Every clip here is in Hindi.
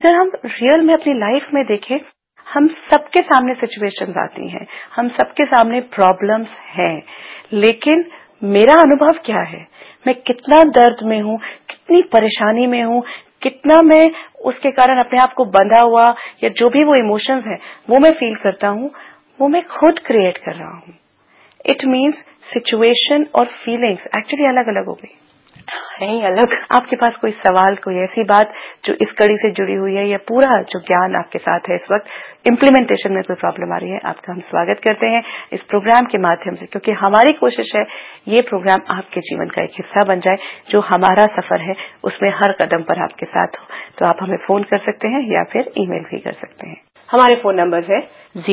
अगर हम रियल में अपनी लाइफ में देखें, हम सबके सामने सिचुएशंस आती हैं, हम सबके सामने प्रॉब्लम्स हैं, लेकिन मेरा अनुभव क्या है, मैं कितना दर्द में हूं, कितनी परेशानी में हूं, कितना मैं उसके कारण अपने आप को बंधा हुआ या जो भी वो इमोशंस हैं वो मैं फील करता हूं, वो मैं खुद क्रिएट कर रहा हूं। इट मीन्स सिचुएशन और फीलिंग्स एक्चुअली अलग अलग हो गई, नहीं अलग। आपके पास कोई सवाल, कोई ऐसी बात जो इस कड़ी से जुड़ी हुई है, या पूरा जो ज्ञान आपके साथ है इस वक्त, इम्प्लीमेंटेशन में कोई प्रॉब्लम आ रही है, आपका हम स्वागत करते हैं इस प्रोग्राम के माध्यम से, क्योंकि हमारी कोशिश है ये प्रोग्राम आपके जीवन का एक हिस्सा बन जाए, जो हमारा सफर है उसमें हर कदम पर आपके साथ हो। तो आप हमें फोन कर सकते हैं या फिर ईमेल भी कर सकते हैं। हमारे फोन नंबर है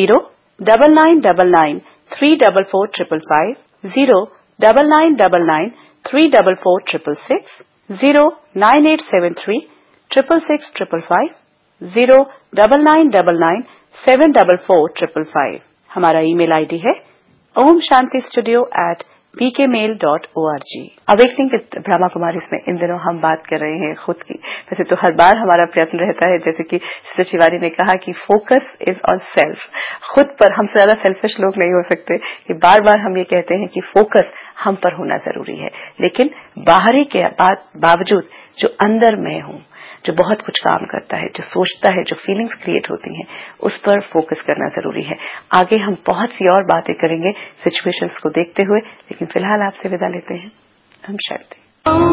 09999344555, 09999344666, 09873666555, 09999744555। हमारा ईमेल आईडी है omshantistudio@pkmail.org। Awakening with Brahma Kumari में इन दिनों हम बात कर रहे हैं खुद की। वैसे तो हर बार हमारा प्रयत्न रहता है, जैसे कि सिस्टर शिवानी ने कहा कि फोकस इज ऑन सेल्फ, खुद पर। हमसे ज्यादा सेल्फिश लोग नहीं हो सकते कि बार बार हम ये कहते हैं कि फोकस हम पर होना जरूरी है, लेकिन बाहरी के बावजूद जो अंदर मैं हूं, जो बहुत कुछ काम करता है, जो सोचता है, जो फीलिंग्स क्रिएट होती हैं, उस पर फोकस करना जरूरी है। आगे हम बहुत सी और बातें करेंगे सिचुएशंस को देखते हुए, लेकिन फिलहाल आपसे विदा लेते हैं। हम शांति।